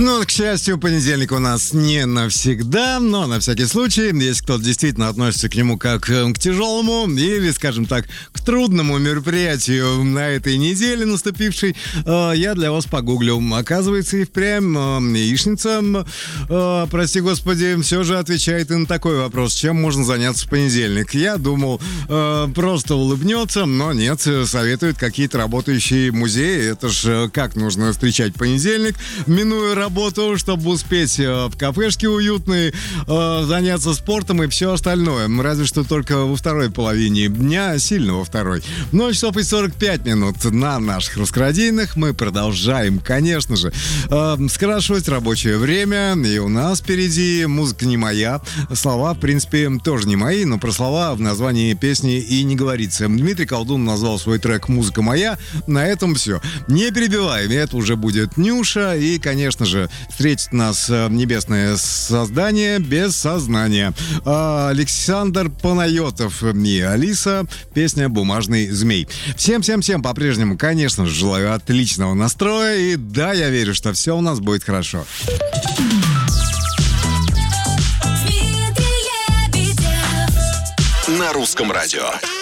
Ну, к счастью, понедельник у нас не навсегда, но на всякий случай, если кто-то действительно относится к нему как к тяжелому или, скажем так, к трудному мероприятию на этой неделе наступившей, я для вас погуглил. Оказывается, и впрямь яичница, прости господи, все же отвечает и на такой вопрос, чем можно заняться в понедельник. Я думал, просто улыбнется, но нет, советуют какие-то работающие музеи. Это ж как нужно встречать понедельник, минуя работу, чтобы успеть в кафешке уютной, заняться спортом и все остальное. Разве что только во второй половине дня, сильно во второй. 0 часов и 45 минут на наших русскорадийных. Мы продолжаем, конечно же, скрашивать рабочее время. И у нас впереди музыка не моя. Слова, в принципе, тоже не мои, но про слова в названии песни и не говорится. Дмитрий Колдун назвал свой трек «Музыка моя». На этом все. Не перебиваем. Это уже будет Нюша. И, конечно же, встретит нас небесное создание без сознания. Александр Панайотов и Алиса. Песня «Бумажный змей». Всем по-прежнему, конечно же, желаю отличного настроя. И да, я верю, что все у нас будет хорошо. На русском радио.